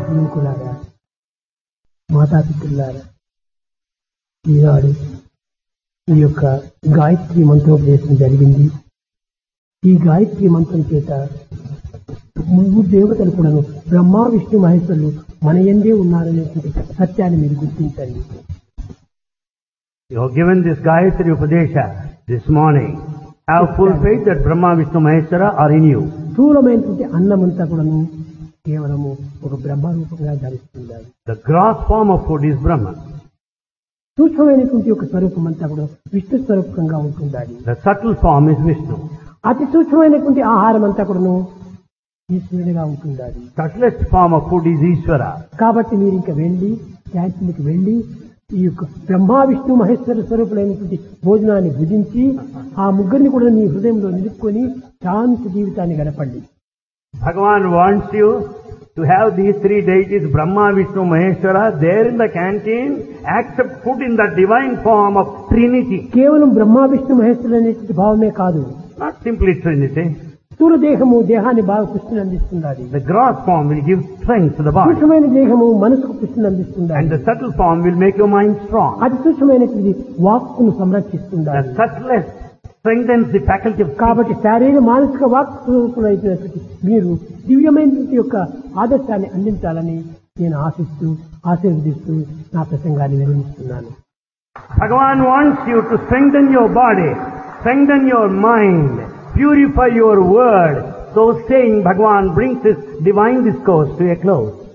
యువకులారా, మాతాపితృలారా, ఈనాడు ఈ యొక్క గాయత్రి మంత్రోపదేశం జరిగింది. ఈ గాయత్రి మంత్రం చేత ముగ్గురు దేవతలు కూడాను బ్రహ్మ విష్ణు మహేశ్వరులు మన యందే ఉన్నారనేటువంటి సత్యాన్ని మీరు గుర్తించండి. You have given this Gayatri Upadesha this morning. Have full faith that Brahma, Vishnu, Maheshwara are in you. స్థూలమైనటువంటి అన్నమంతా కూడాను కేవలము ఒక బ్రహ్మ రూపంగా ధరిస్తుంది. The gross form of food is Brahma. సూక్ష్మమైనటువంటి ఒక స్వరూపం అంతా కూడా విష్ణు స్వరూపంగా ఉంటుంది. The subtle form is Vishnu. అతి సూక్ష్మమైనటువంటి ఆహారం అంతా కూడాను ఈశ్వరుడిగా ఉంటుంది. Subtlest form of food is Ishvara. కాబట్టి మీరు ఇంకా వెళ్ళి క్యాంటీన్కి వెళ్ళి ఈ యొక్క బ్రహ్మ విష్ణు మహేశ్వర స్వరూపులైనటువంటి భోజనాన్ని భుజించి ఆ ముగ్గురిని కూడా మీ హృదయంలో నిలుపుకొని శాంతి జీవితాన్ని గడపండి. Bhagavan wants you to have these three deities, Brahma, Vishnu, Maheshwara, there in the canteen, accept food in the divine form of Trinity. కేవలం బ్రహ్మ విష్ణు మహేశ్వరులు అనేటువంటి భావమే కాదు. Not simply Trinity. స్థూల దేహము దేహాన్ని బాగా పుష్టిని అందిస్తుంది. The gross form will give strength to the body. సూక్ష్మమైన దేహము మనసుకు పుష్టిని అందిస్తుంది. And the subtle form will make your mind strong. అతి సూక్ష్మమైనటువంటి వాక్కును సంరక్షిస్తుంది. The subtlest strengthens the faculty of speech. కాబట్టి శారీరక మానసిక వాక్ స్వరూపులైనటువంటి మీరు దివ్యమైనటువంటి యొక్క ఆదర్శాన్ని అందించాలని నేను ఆశీర్వదిస్తూ నా ప్రసంగాన్ని విరమిస్తున్నాను. Bhagavan wants you to strengthen your body, strengthen your mind, purify your word. So saying, Bhagavan brings his divine discourse to a close.